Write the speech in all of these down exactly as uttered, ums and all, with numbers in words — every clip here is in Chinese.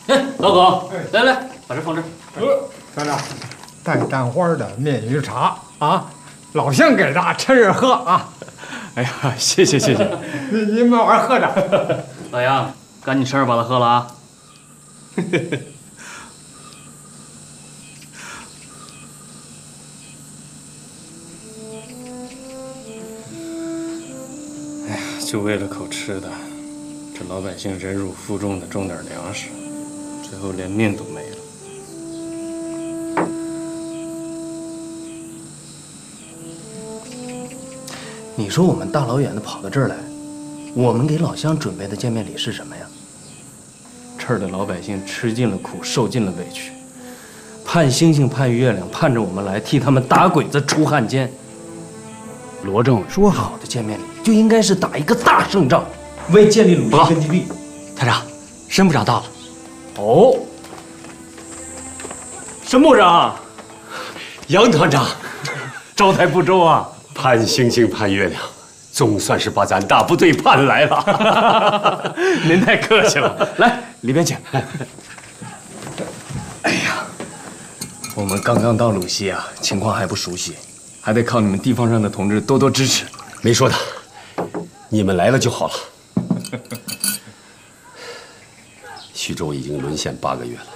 哎，老狗，来来，把这放这儿。 呃，团长，带蛋花的面鱼茶啊，老乡给的，趁热喝啊。 哎呀，谢谢谢谢， 您您慢慢喝着。 老杨，赶紧趁热把它喝了啊！ 哎呀，就为了口吃的，这老百姓忍辱负重的种点粮食，最后连命都没了。 你说我们大老远的跑到这儿来，我们给老乡准备的见面礼是什么呀？ 这儿的老百姓吃尽了苦，受尽了委屈， 盼星星盼月亮，盼着我们来替他们打鬼子除汉奸。罗政委说好的见面礼就应该是打一个大胜仗，为建立鲁西根据地。 台长，申部长到了。 哦，申部长， 杨团长， 招待不周啊！ 盼星星盼月亮，总算是把咱大部队盼来了。 您太客气了，来里边请。哎呀，我们刚刚到鲁西啊，情况还不熟悉，还得靠你们地方上的同志多多支持。 没说的，你们来了就好了。徐州已经沦陷八个月了，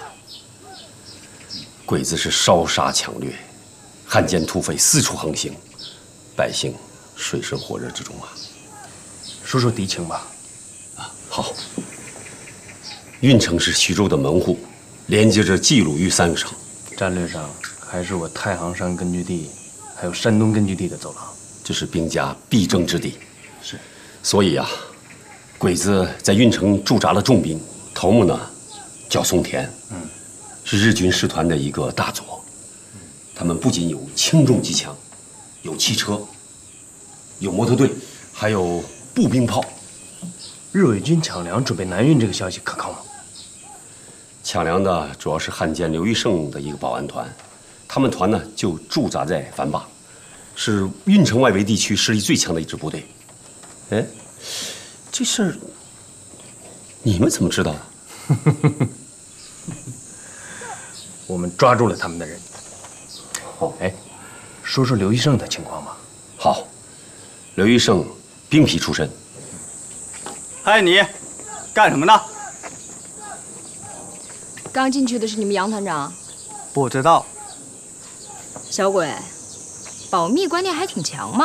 鬼子是烧杀抢掠，汉奸土匪四处横行，百姓水深火热之中啊。 说说敌情吧。 啊，好。运城是徐州的门户，连接着冀鲁豫三个省， 战略上还是我太行山根据地，还有山东根据地的走廊， 这是兵家必争之地。 是， 所以啊，鬼子在运城驻扎了重兵，头目呢叫松田，嗯，是日军师团的一个大佐。他们不仅有轻重机枪，有汽车，有摩托队，还有步兵炮。 日伪军抢粮准备南运这个消息可靠吗？ 抢粮的主要是汉奸刘玉胜的一个保安团，他们团呢就驻扎在樊坝，是运城外围地区实力最强的一支部队。哎，这事儿你们怎么知道的？ 我们抓住了他们的人。 哦， 哎，说说刘玉胜的情况吧。 好，刘玉胜兵痞出身。 嗨，你干什么呢？ 刚进去的是你们杨团长。 不知道。 小鬼，保密观念还挺强嘛。